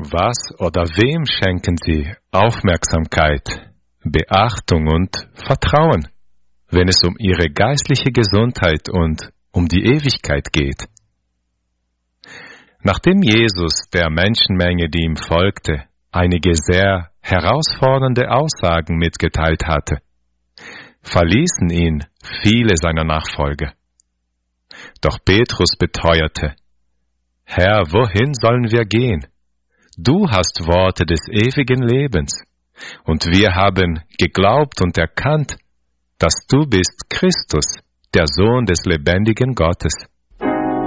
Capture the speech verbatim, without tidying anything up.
was oder wem schenken Sie Aufmerksamkeit, Beachtung und Vertrauen, wenn es um Ihre geistliche Gesundheit und um die Ewigkeit geht? Nachdem Jesus der Menschenmenge, die ihm folgte, einige sehr herausfordernde Aussagen mitgeteilt hatte, verließen ihn viele seiner Nachfolger. Doch Petrus beteuerte: Herr, wohin sollen wir gehen? Du hast Worte des ewigen Lebens, und wir haben geglaubt und erkannt, dass du bist Christus, der Sohn des lebendigen Gottes.